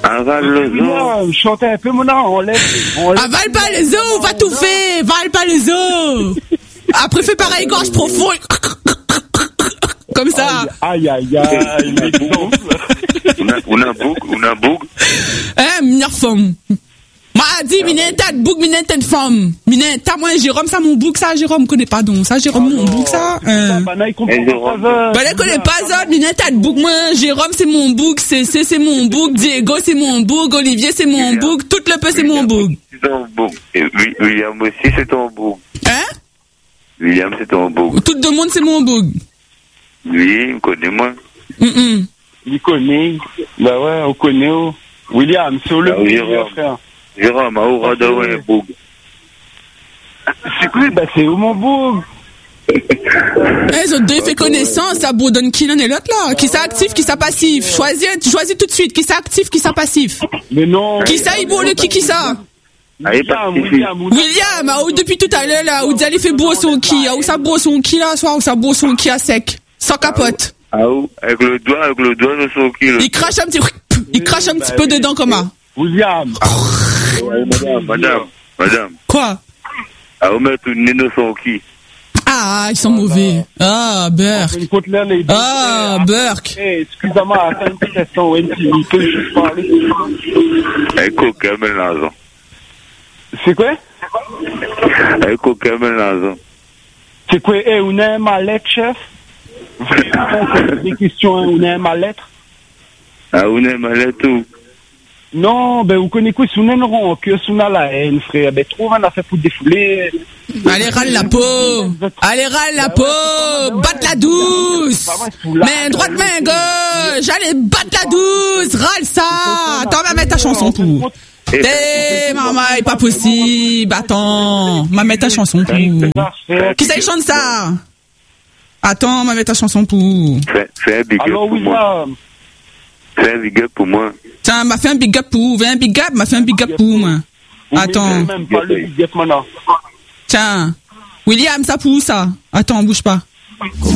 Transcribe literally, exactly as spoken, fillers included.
Avale le zoo. Chantez un peu, mon nom, on lève. Avale pas le zoo, va tout faire. Avale pas le zoo. Après, fais pareil, gorge profonde. Comme ça. Aïe, aïe, aïe, l'exemple. On a boug, on a boug. Hein, mineur femme. Moi, dit, mineur tas de boug, mineur tas de femme. Mineur, t'as moi, Jérôme, ça, mon boug, ça, Jérôme, connaît pas donc. Ça, Jérôme, mon boug, ça. Hein. Bah, là, il comprend pas ça. Bah, là, connaît pas ça, mineur tas de boug, moi. Jérôme, c'est mon boug, c'est, c'est, c'est mon boug. Diego, c'est mon boug. Olivier, c'est mon boug. Tout le peu, c'est mon boug. C'est ton boug. Et William aussi, c'est ton boug. Hein? William, c'est ton boug. Tout le monde, c'est mon boug. Oui, il connaît moi. Mm Il connaît. Bah ouais, on connaît. Oh. William, c'est le boug, frère. Jérôme, à Ourada, ouais, boug. C'est quoi? Bah c'est où mon boug? Les autres deux fait connaissance, ça bourdonne qui l'un et l'autre là. Qui ça actif, qui ça passif. Choisis, choisis tout de suite. Qui ça actif, qui ça passif. Mais non. Qui ça il bourre le qui, qui ça? William, William, William, ah, depuis tout à l'heure là, où il fait boire son qui, où ça boire son qui là, soit où ça boire son qui à sec. Sans capote. Ah où? Avec le doigt, avec le doigt de son qui là. Il crache un petit, il crache un petit peu dedans comme ça. William. Madame, madame, madame. Quoi? Ah, on met tout le nez de son qui. Ah, ils sont mauvais. Ah, Burke. Ah, Burke. Excusez-moi, attends une petite question, il peut juste parler. Un coquin mélange. C'est quoi? Un coquin mélange. C'est quoi? Eh, on a ma lettre, chef? Des questions, on a ma lettre? Ah, on a ma lettre où? Non, ben, vous connaissez quoi? Si on a une rancœur, si on a la haine, frère, ben, trouve un affaire pour défouler. Allez, râle la peau. Allez, râle la peau. Batte la douce. Main droite, main gauche. Allez, batte la douce. Râle ça. Attends, on va mettre ta chanson pour. Eh, maman, c'est pas possible. Attends, on va mettre ta chanson pour. Qui ça, il chante ça? Attends, on va mettre ta chanson pour. Fais un big up pour moi. Fais un big up pour moi. Tiens, m'a fait un big up pour. Fais un big up, m'a fait un big up pour moi. Attends. Tiens. William, ça pour ça. Attends, bouge pas.